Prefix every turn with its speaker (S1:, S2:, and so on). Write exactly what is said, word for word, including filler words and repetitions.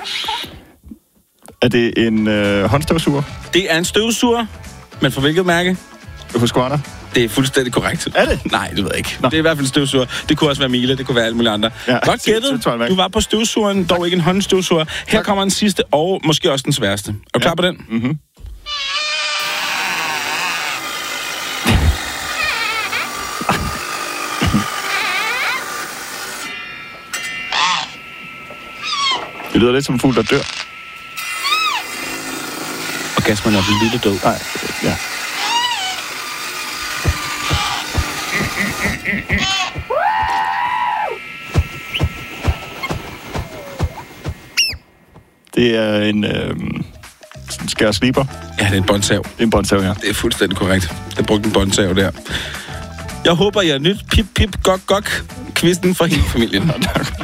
S1: Er det en øh, håndstøvsuger?
S2: Det er en støvsuger, men for hvilket mærke?
S1: Husqvarna?
S2: Det er fuldstændig korrekt.
S1: Er det?
S2: Nej, det ved jeg ikke.
S1: Nå.
S2: Det er i hvert fald en støvsuger. Det kunne også være Miele, det kunne være alle mulige andre.
S1: Ja,
S2: Godt gættet. Du var på støvsugeren, dog ikke en håndstøvsuger. Her tak. Kommer en sidste, og måske også den sværeste. Er du ja. klar på den?
S1: Mhm. Det lyder lidt som en fugl, der dør.
S2: Orgasmen er den lille død.
S1: Nej, ja. Det er en øh, skærsliber.
S2: Ja, det er en båndsav.
S1: Det er en båndsav, ja.
S2: Det er fuldstændig korrekt. Jeg brugte en båndsav der. Jeg håber, jeg er nyt. Pip, pip, gok, gok. Kvisten for hele familien.